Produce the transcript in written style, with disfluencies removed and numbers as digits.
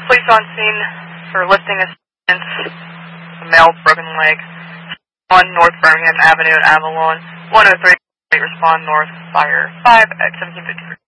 Police on scene for lifting assistance, a male broken leg. On North Birmingham Avenue in Avalon, 103, respond north, fire 5 at 1753.